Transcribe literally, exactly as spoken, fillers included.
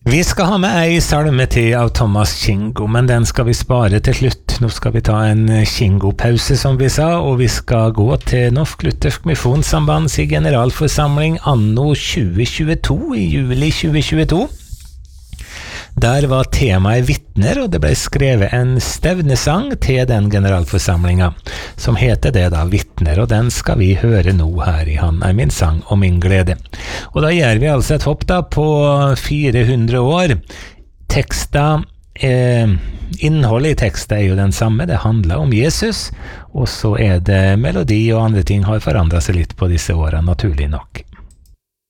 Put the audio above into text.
Vi skal ha med ei salme til av Thomas Kingo, men den skal vi spare til slutt. Nå skal vi ta en Kingo-pause, som vi sa, og vi skal gå til Norsk-Luthersk Misjonssamband sin generalforsamling anno tjue tjueto, i juli tjue tjueto. Der var temaet vittner, og det ble skrevet en stevnesang til den generalforsamlinga, som heter det da, Vittner, og den skal vi høre nå her i Han er min sang og min glede. Og da gjør vi altså et hopp da på fire hundre år. Teksta, eh, innholdet i teksta er jo den samme, det handler om Jesus, og så er det melodi og andre ting har forandret seg litt på disse årene, naturlig nok.